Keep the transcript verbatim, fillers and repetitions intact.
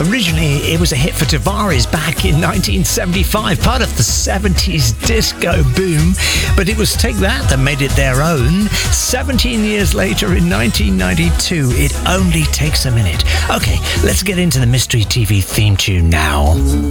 Originally, it was a hit for Tavares back in nineteen seventy-five, part of the seventies disco boom, but it was Take That that made it their own. seventeen years later, in nineteen ninety-two, It Only Takes a Minute. Okay, let's get into the Mystery T V theme tune now.